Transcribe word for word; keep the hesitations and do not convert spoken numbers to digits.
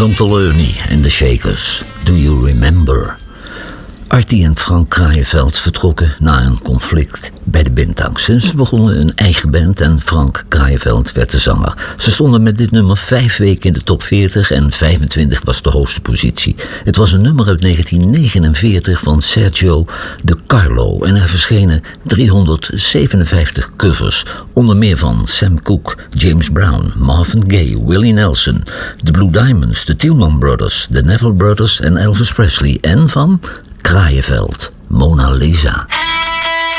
Don Toloni en de Shakers. Do you remember? Artie en Frank Kraaienveld vertrokken na een conflict bij de Bintangs. En ze begonnen een eigen band en Frank Kraaienveld werd de zanger. Ze stonden met dit nummer vijf weken in de top veertig en vijfentwintig was de hoogste positie. Het was een nummer uit negentien negenenveertig van Sergio De Carlo en er verschenen driehonderdzevenenvijftig covers, onder meer van Sam Cooke, James Brown, Marvin Gaye, Willie Nelson, de Blue Diamonds, de Tillman Brothers, de Neville Brothers en Elvis Presley en van Kraaienveld, Mona Lisa.